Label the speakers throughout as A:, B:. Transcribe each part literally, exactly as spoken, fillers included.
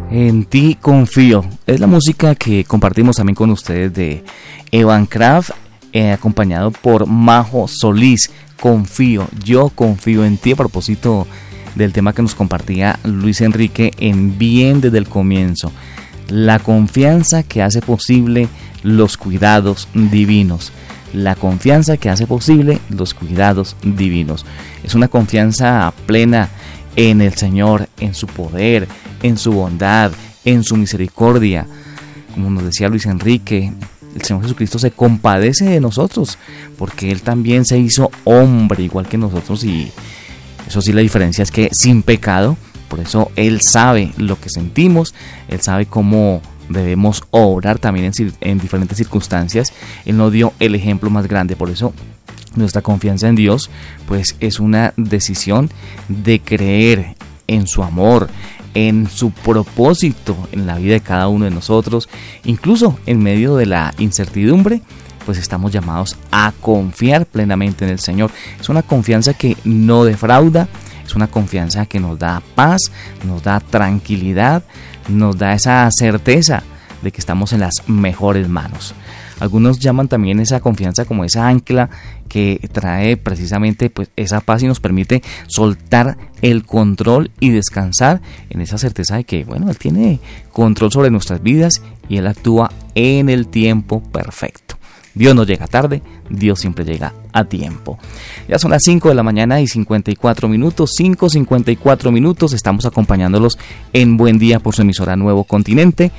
A: En ti confío. Es la música que compartimos también con ustedes de Evan Kraft, eh, acompañado por Majo Solís. Confío, yo confío en ti, a propósito del tema que nos compartía Luis Enrique en Bien desde el comienzo. La confianza que hace posible los cuidados divinos. La confianza que hace posible los cuidados divinos. Es una confianza plena en el Señor, en su poder, en su bondad, en su misericordia. Como nos decía Luis Enrique, el Señor Jesucristo se compadece de nosotros, porque Él también se hizo hombre igual que nosotros, y eso sí, la diferencia es que sin pecado. Por eso Él sabe lo que sentimos, Él sabe cómo debemos obrar también en, en diferentes circunstancias. Él nos dio el ejemplo más grande. Por eso nuestra confianza en Dios pues es una decisión de creer en su amor, en su propósito en la vida de cada uno de nosotros. Incluso en medio de la incertidumbre, pues estamos llamados a confiar plenamente en el Señor. Es una confianza que no defrauda, es una confianza que nos da paz, nos da tranquilidad, nos da esa certeza de que estamos en las mejores manos. Algunos llaman también esa confianza como esa ancla que trae precisamente pues esa paz y nos permite soltar el control y descansar en esa certeza de que, bueno, Él tiene control sobre nuestras vidas y Él actúa en el tiempo perfecto. Dios no llega tarde, Dios siempre llega a tiempo. Ya son las cinco de la mañana y cincuenta y cuatro minutos, cinco cincuenta y cuatro minutos. Estamos acompañándolos en Buen Día por su emisora Nuevo Continente.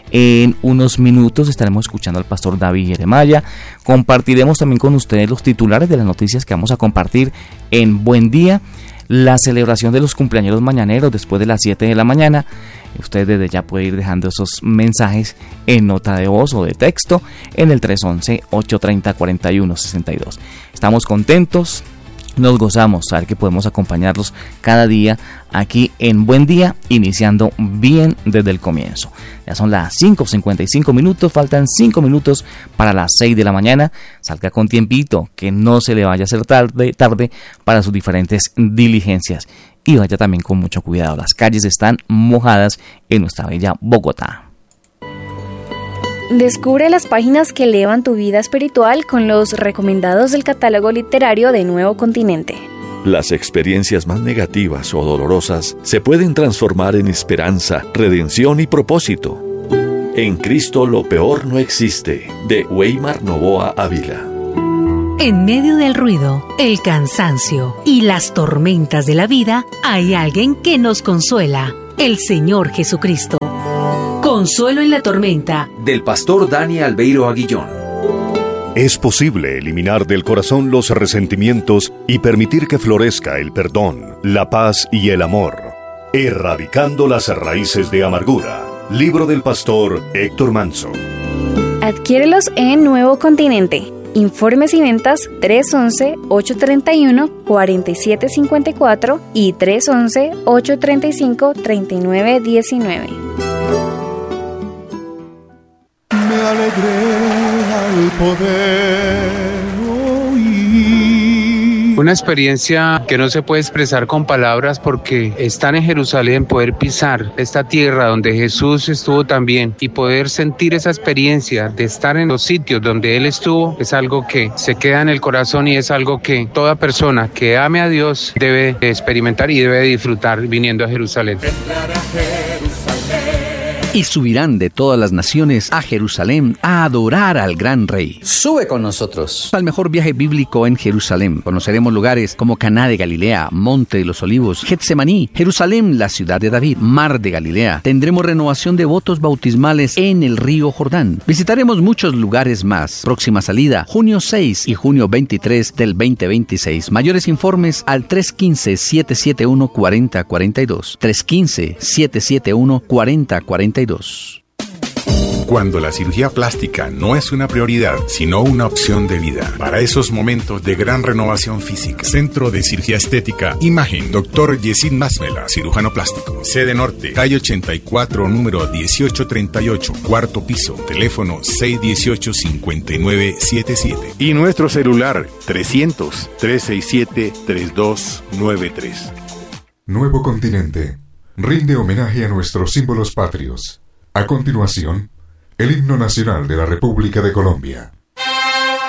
A: En unos minutos estaremos escuchando al pastor David Jeremiah. Compartiremos también con ustedes los titulares de las noticias que vamos a compartir en Buen Día. La celebración de los cumpleañeros mañaneros después de las siete de la mañana. Usted desde ya puede ir dejando esos mensajes en nota de voz o de texto en el tres once, ocho treinta, cuarenta y uno sesenta y dos. Estamos contentos, nos gozamos saber que podemos acompañarlos cada día aquí en Buen Día, iniciando bien desde el comienzo. Ya son las cinco cincuenta y cinco minutos, faltan cinco minutos para las seis de la mañana. Salga con tiempito, que no se le vaya a hacer tarde, tarde para sus diferentes diligencias. Y vaya también con mucho cuidado, las calles están mojadas en nuestra bella Bogotá.
B: Descubre las páginas que elevan tu vida espiritual con los recomendados del catálogo literario de Nuevo Continente.
C: Las experiencias más negativas o dolorosas se pueden transformar en esperanza, redención y propósito. En Cristo lo peor no existe, de Weimar Novoa Ávila.
D: En medio del ruido, el cansancio y las tormentas de la vida, hay alguien que nos consuela, el Señor Jesucristo. Consuelo en la tormenta,
E: del pastor Dani Albeiro Aguillón.
F: Es posible eliminar del corazón los resentimientos y permitir que florezca el perdón, la paz y el amor, erradicando las raíces de amargura. Libro del pastor Héctor Manso.
B: Adquiérelos en Nuevo Continente. Informes y ventas tres once, ocho treinta y uno, cuarenta y siete cincuenta y cuatro y tres once, ocho treinta y cinco, treinta y nueve diecinueve.
G: Me alegré al poder oír.
H: Una experiencia que no se puede expresar con palabras, porque estar en Jerusalén, poder pisar esta tierra donde Jesús estuvo también y poder sentir esa experiencia de estar en los sitios donde Él estuvo, es algo que se queda en el corazón y es algo que toda persona que ame a Dios debe experimentar y debe disfrutar viniendo a Jerusalén.
I: Y subirán de todas las naciones a Jerusalén a adorar al gran Rey.
E: Sube con nosotros
I: al mejor viaje bíblico en Jerusalén. Conoceremos lugares como Caná de Galilea, Monte de los Olivos, Getsemaní, Jerusalén, la ciudad de David, Mar de Galilea. Tendremos renovación de votos bautismales en el río Jordán. Visitaremos muchos lugares más. Próxima salida, junio seis y junio veintitrés del veinte veintiséis. Mayores informes al tres uno cinco, siete siete uno, cuatro cero cuatro dos. tres uno cinco, siete siete uno, cuatro cero cuatro dos.
J: Cuando la cirugía plástica no es una prioridad, sino una opción de vida. Para esos momentos de gran renovación física, Centro de Cirugía Estética Imagen, doctor Yesid Masmela, cirujano plástico. Sede Norte, calle ochenta y cuatro, número dieciocho treinta y ocho, cuarto piso, teléfono seis uno ocho, cinco nueve siete siete.
K: Y nuestro celular trescientos, trescientos sesenta y siete, treinta y dos noventa y tres.
L: Nuevo Continente.
K: rinde homenaje a nuestros símbolos patrios. A continuación, el himno nacional de la República de Colombia.